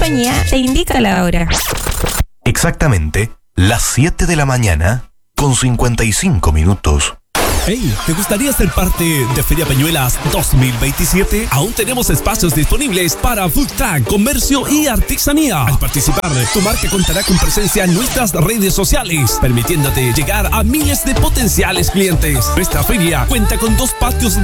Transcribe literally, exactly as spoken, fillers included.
compañía te indica la hora. Exactamente las siete de la mañana con cincuenta y cinco minutos. Hey, ¿te gustaría ser parte de Feria Peñuelas dos mil veintisiete? Aún tenemos espacios disponibles para food truck, comercio y artesanía. Al participar, tu marca contará con presencia en nuestras redes sociales, permitiéndote llegar a miles de potenciales clientes. Nuestra feria cuenta con dos patios